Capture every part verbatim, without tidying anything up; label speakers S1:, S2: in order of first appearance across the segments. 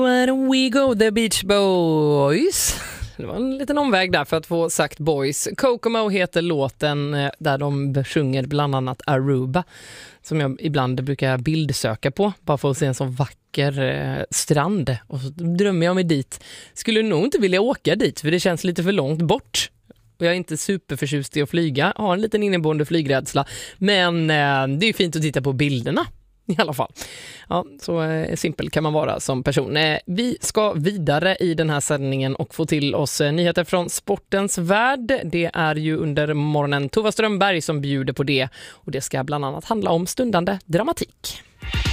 S1: When we go the Beach Boys. Det var en liten omväg där för att få sagt Boys. Kokomo heter låten där de sjunger bland annat Aruba, som jag ibland brukar bildsöka på bara för att se en sån vacker eh, strand. Och så drömmer jag mig dit. Skulle nog inte vilja åka dit för det känns lite för långt bort. Och jag är inte superförtjust i att flyga. Jag har en liten inneboende flygrädsla. Men eh, det är fint att titta på bilderna. I alla fall. Ja, så eh, simpel kan man vara som person. Eh, vi ska vidare i den här sändningen och få till oss eh, nyheter från sportens värld. Det är ju under morgonen Tova Strömberg som bjuder på det. Och det ska bland annat handla om stundande dramatik.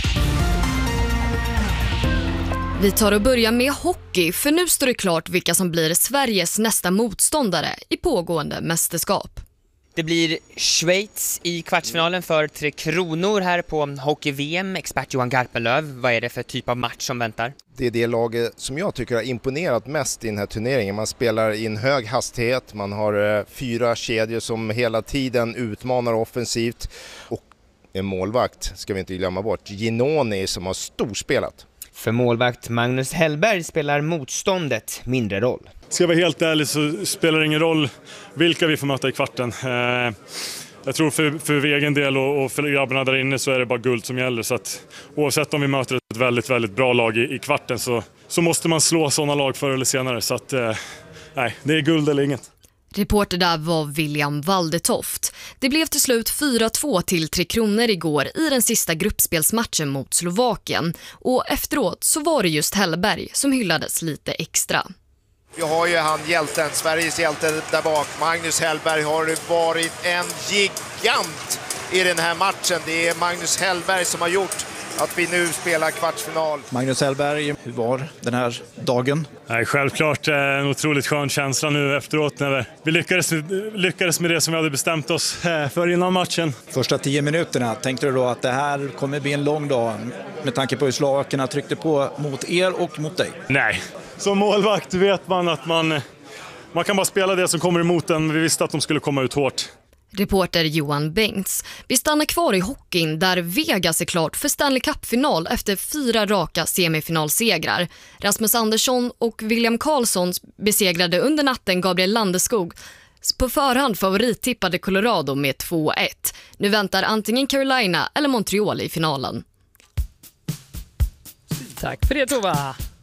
S2: Vi tar och börjar med hockey, för nu står det klart vilka som blir Sveriges nästa motståndare i pågående mästerskap.
S3: Det blir Schweiz i kvartsfinalen för Tre Kronor här på Hockey-V M. Expert Johan Garpenlöv, vad är det för typ av match som väntar?
S4: Det är det laget som jag tycker har imponerat mest i den här turneringen. Man spelar i en hög hastighet, man har fyra kedjor som hela tiden utmanar offensivt. Och en målvakt, ska vi inte glömma bort, Ginoni som har storspelat.
S3: För målvakt Magnus Hellberg spelar motståndet mindre roll.
S5: Ska jag vara helt ärlig så spelar det ingen roll vilka vi får möta i kvarten. Eh, jag tror för, för egen del och, och för grabbarna där inne så är det bara guld som gäller. Så att oavsett om vi möter ett väldigt, väldigt bra lag i, i kvarten så, så måste man slå sådana lag förr eller senare. Så att, eh, nej, det är guld eller inget.
S2: Reporter där var William Waldetoft. Det blev till slut fyra två till Tre Kronor igår i den sista gruppspelsmatchen mot Slovakien. Och efteråt så var det just Hellberg som hyllades lite extra.
S6: Vi har ju han hjälten, Sveriges hjälte där bak. Magnus Hellberg har varit en gigant i den här matchen. Det är Magnus Hellberg som har gjort att vi nu spelar kvartsfinal.
S7: Magnus Hellberg, hur var den här dagen?
S5: Nej, självklart en otroligt skön känsla nu efteråt när vi lyckades, lyckades med det som vi hade bestämt oss för innan matchen.
S7: Första tio minuterna, tänkte du då att det här kommer bli en lång dag med tanke på hur slovakerna tryckte på mot er och mot dig?
S5: Nej, som målvakt vet man att man, man kan bara spela det som kommer emot en. Vi visste att de skulle komma ut hårt.
S2: Reporter Johan Bengts. Vi stannar kvar i hockeyn där Vegas är klart för Stanley Cup-final efter fyra raka semifinalsegrar. Rasmus Andersson och William Karlsson besegrade under natten Gabriel Landeskog. På förhand favorittippade Colorado med två ett. Nu väntar antingen Carolina eller Montreal i finalen.
S1: Tack för det, Tova.